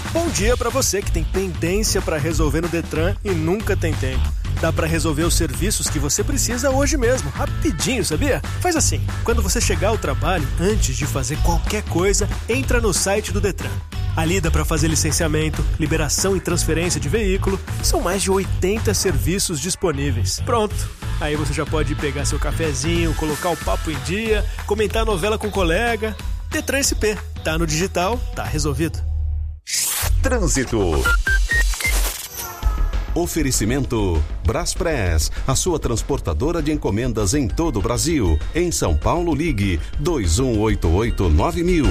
Bom dia para você que tem pendência para resolver no Detran e nunca tem tempo. Dá para resolver os serviços que você precisa hoje mesmo, rapidinho, sabia? Faz assim, quando você chegar ao trabalho, antes de fazer qualquer coisa, entra no site do Detran. Ali dá para fazer licenciamento, liberação e transferência de veículo. São mais de 80 serviços disponíveis. Pronto! Aí você já pode pegar seu cafezinho, colocar o papo em dia, comentar a novela com o colega. Detran SP. Tá no digital, tá resolvido. Trânsito. Oferecimento Braspress, a sua transportadora de encomendas em todo o Brasil. Em São Paulo, ligue 2188-9000.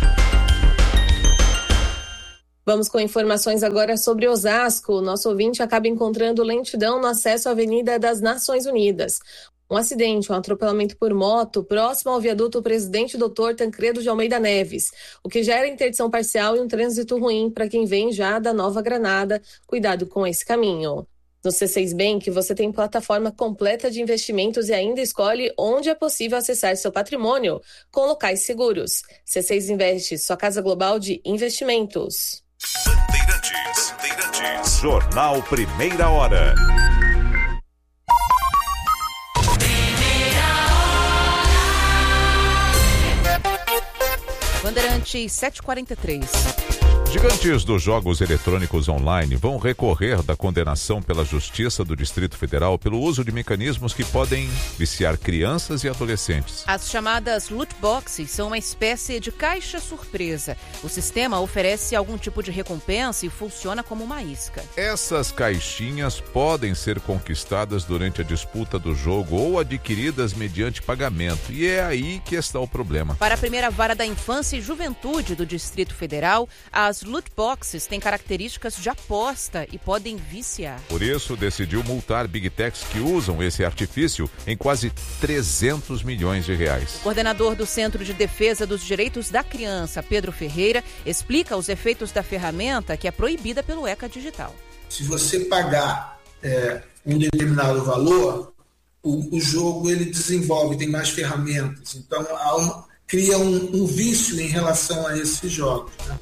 Vamos com informações agora sobre Osasco. Nosso ouvinte acaba encontrando lentidão no acesso à Avenida das Nações Unidas. Um acidente, um atropelamento por moto, próximo ao viaduto Presidente Dr. Tancredo de Almeida Neves, o que gera interdição parcial e um trânsito ruim para quem vem já da Nova Granada. Cuidado com esse caminho. No C6 Bank, você tem plataforma completa de investimentos e ainda escolhe onde é possível acessar seu patrimônio com locais seguros. C6 Investe, sua casa global de investimentos. Bandeirantes. Jornal Primeira Hora. Bandeirantes 743. Gigantes dos jogos eletrônicos online vão recorrer da condenação pela Justiça do Distrito Federal pelo uso de mecanismos que podem viciar crianças e adolescentes. As chamadas loot boxes são uma espécie de caixa surpresa. O sistema oferece algum tipo de recompensa e funciona como uma isca. Essas caixinhas podem ser conquistadas durante a disputa do jogo ou adquiridas mediante pagamento. E é aí que está o problema. Para a primeira vara da Infância e Juventude do Distrito Federal, as loot boxes têm características de aposta e podem viciar. Por isso, decidiu multar Big Techs que usam esse artifício em quase 300 milhões de reais. O coordenador do Centro de Defesa dos Direitos da Criança, Pedro Ferreira, explica os efeitos da ferramenta que é proibida pelo ECA Digital. Se você pagar um determinado valor, o jogo ele desenvolve, tem mais ferramentas. Então, cria um vício em relação a esses jogos, né?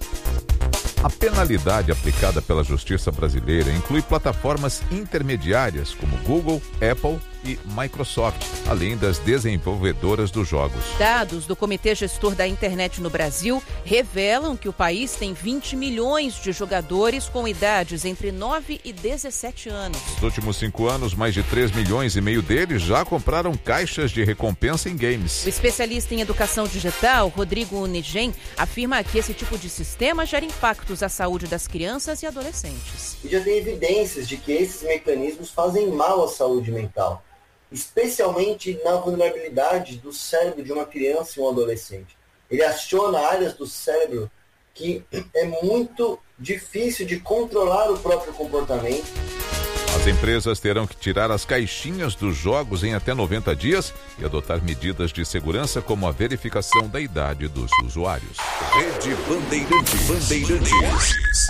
A penalidade aplicada pela Justiça brasileira inclui plataformas intermediárias como Google, Apple e Microsoft, além das desenvolvedoras dos jogos. Dados do Comitê Gestor da Internet no Brasil revelam que o país tem 20 milhões de jogadores com idades entre 9 e 17 anos. Nos últimos 5 anos, mais de 3 milhões e meio deles já compraram caixas de recompensa em games. O especialista em educação digital, Rodrigo Unigen, afirma que esse tipo de sistema gera impactos à saúde das crianças e adolescentes. E já tem evidências de que esses mecanismos fazem mal à saúde mental, especialmente na vulnerabilidade do cérebro de uma criança e um adolescente. Ele aciona áreas do cérebro que é muito difícil de controlar o próprio comportamento. As empresas terão que tirar as caixinhas dos jogos em até 90 dias e adotar medidas de segurança como a verificação da idade dos usuários. Rede Bandeirantes.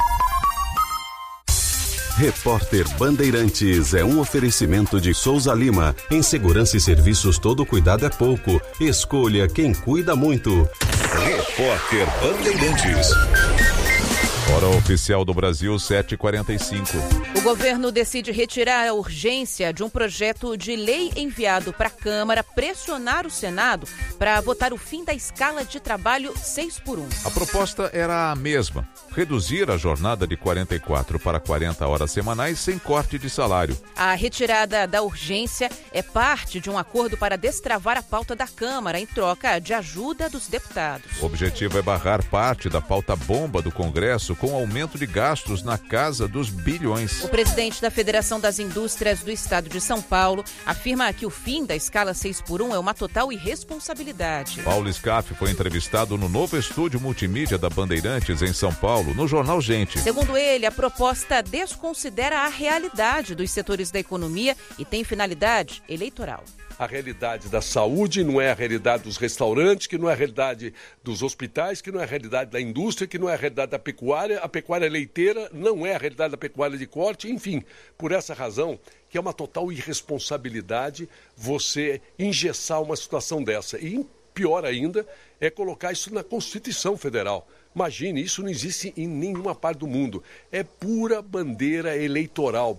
Repórter Bandeirantes é um oferecimento de Souza Lima. Em segurança e serviços, todo cuidado é pouco. Escolha quem cuida muito. Repórter Bandeirantes. Hora oficial do Brasil, 7h45. O governo decide retirar a urgência de um projeto de lei enviado para a Câmara, pressionar o Senado para votar o fim da escala de trabalho 6x1. A proposta era a mesma: reduzir a jornada de 44 para 40 horas semanais sem corte de salário. A retirada da urgência é parte de um acordo para destravar a pauta da Câmara em troca de ajuda dos deputados. O objetivo é barrar parte da pauta bomba do Congresso com aumento de gastos na casa dos bilhões. O presidente da Federação das Indústrias do Estado de São Paulo afirma que o fim da escala 6x1 é uma total irresponsabilidade. Paulo Scaff foi entrevistado no novo estúdio multimídia da Bandeirantes em São Paulo, no jornal Gente. Segundo ele, a proposta desconsidera a realidade dos setores da economia e tem finalidade eleitoral. A realidade da saúde não é a realidade dos restaurantes, que não é a realidade dos hospitais, que não é a realidade da indústria, que não é a realidade da pecuária. A pecuária leiteira não é a realidade da pecuária de corte. Enfim, por essa razão, que é uma total irresponsabilidade você engessar uma situação dessa. E pior ainda é colocar isso na Constituição Federal. Imagine, isso não existe em nenhuma parte do mundo. É pura bandeira eleitoral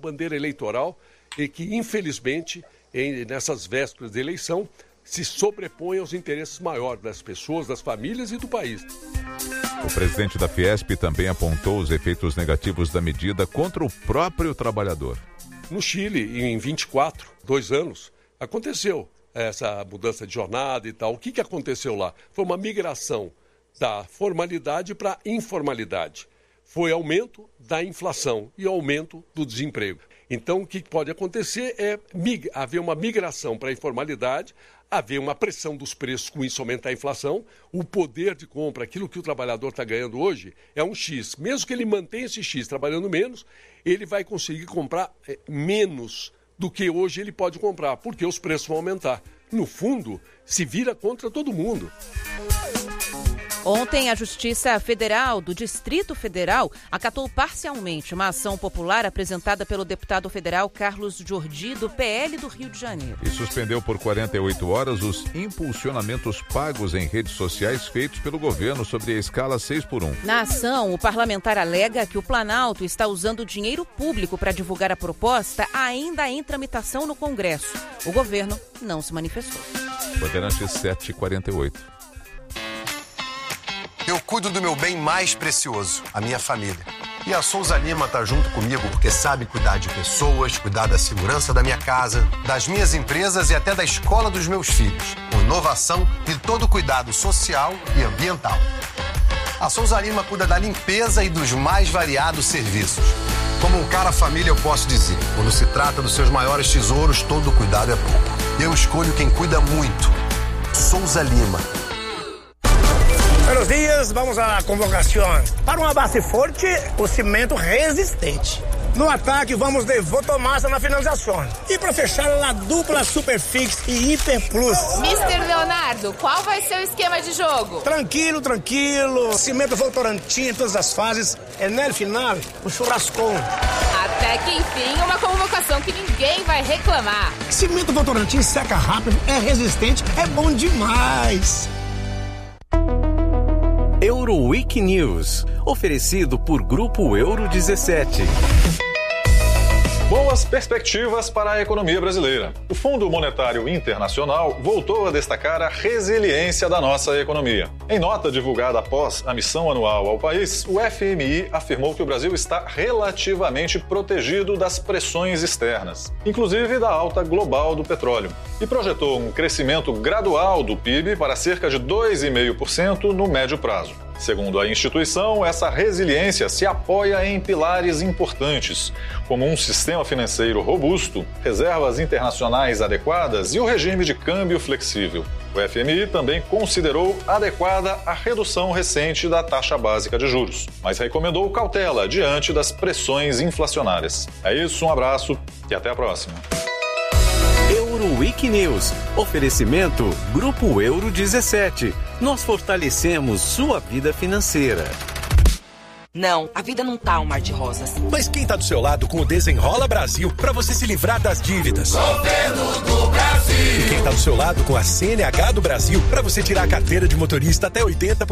e que, infelizmente, nessas vésperas de eleição, se sobrepõe aos interesses maiores das pessoas, das famílias e do país. O presidente da Fiesp também apontou os efeitos negativos da medida contra o próprio trabalhador. No Chile, em 2 anos, aconteceu essa mudança de jornada e tal. O que aconteceu lá? Foi uma migração da formalidade para a informalidade. Foi aumento da inflação e aumento do desemprego. Então, o que pode acontecer é haver uma migração para a informalidade, haver uma pressão dos preços, com isso aumentar a inflação, o poder de compra, aquilo que o trabalhador está ganhando hoje, é um X. Mesmo que ele mantenha esse X trabalhando menos, ele vai conseguir comprar menos do que hoje ele pode comprar, porque os preços vão aumentar. No fundo, se vira contra todo mundo. Ontem, a Justiça Federal do Distrito Federal acatou parcialmente uma ação popular apresentada pelo deputado federal Carlos Jordi, do PL do Rio de Janeiro. E suspendeu por 48 horas os impulsionamentos pagos em redes sociais feitos pelo governo sobre a escala 6x1. Na ação, o parlamentar alega que o Planalto está usando dinheiro público para divulgar a proposta ainda em tramitação no Congresso. O governo não se manifestou. Bandeirantes 7h48. Eu cuido do meu bem mais precioso, a minha família. E a Souza Lima tá junto comigo porque sabe cuidar de pessoas, cuidar da segurança da minha casa, das minhas empresas e até da escola dos meus filhos, com inovação e todo cuidado social e ambiental. A Souza Lima cuida da limpeza e dos mais variados serviços. Como um cara família, eu posso dizer, quando se trata dos seus maiores tesouros, todo cuidado é pouco. Eu escolho quem cuida muito. Souza Lima. Buenos dias, vamos à convocação. Para uma base forte, o cimento resistente. No ataque, vamos de Votomassa na finalização. E para fechar, a dupla Superfix e Hiper Plus. Mr. Leonardo, qual vai ser o esquema de jogo? Tranquilo. Cimento Votorantim em todas as fases. E no final, o churrascão. Até que enfim, uma convocação que ninguém vai reclamar. Cimento Votorantim seca rápido, é resistente, é bom demais. Euroweek News, oferecido por Grupo Euro 17. Boas perspectivas para a economia brasileira. O Fundo Monetário Internacional voltou a destacar a resiliência da nossa economia. Em nota divulgada após a missão anual ao país, o FMI afirmou que o Brasil está relativamente protegido das pressões externas, inclusive da alta global do petróleo, e projetou um crescimento gradual do PIB para cerca de 2,5% no médio prazo. Segundo a instituição, essa resiliência se apoia em pilares importantes, como um sistema financeiro robusto, reservas internacionais adequadas e o regime de câmbio flexível. O FMI também considerou adequada a redução recente da taxa básica de juros, mas recomendou cautela diante das pressões inflacionárias. É isso, um abraço e até a próxima. Euroweek News. Oferecimento Grupo Euro 17. Nós fortalecemos sua vida financeira. Não, a vida não tá um mar de rosas. Mas quem tá do seu lado com o Desenrola Brasil pra você se livrar das dívidas? Governo do Brasil. E quem tá do seu lado com a CNH do Brasil pra você tirar a carteira de motorista até 80%